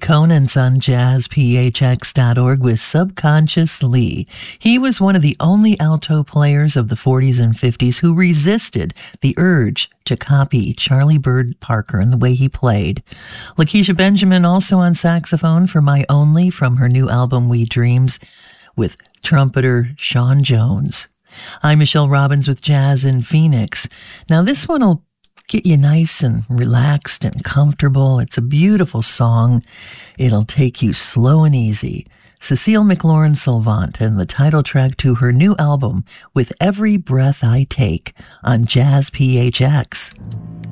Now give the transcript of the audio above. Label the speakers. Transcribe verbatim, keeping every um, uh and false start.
Speaker 1: Conant's on jazz p h x dot org with Subconscious Lee. He was one of the only alto players of the forties and fifties who resisted the urge to copy Charlie Bird Parker and the way he played. Lakeisha Benjamin also on saxophone for My Only from her new album We Dreams with trumpeter Sean Jones. I'm Michelle Robbins with Jazz in Phoenix. Now this one will get you nice and relaxed and comfortable. It's a beautiful song. It'll take you slow and easy. Cecile McLaurin Salvant and the title track to her new album, With Every Breath I Take, on Jazz P H X.